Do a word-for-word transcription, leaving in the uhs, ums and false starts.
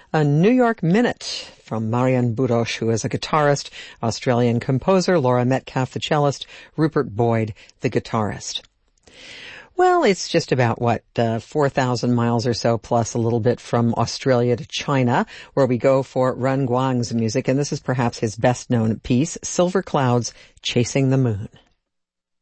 a New York Minute from Marian Burosh, who is a guitarist, Australian composer, Laura Metcalf, the cellist, Rupert Boyd, the guitarist. Well, it's just about, what, uh, four thousand miles or so, plus a little bit from Australia to China, where we go for Ren Guang's music, and this is perhaps his best-known piece, Silver Clouds Chasing the Moon.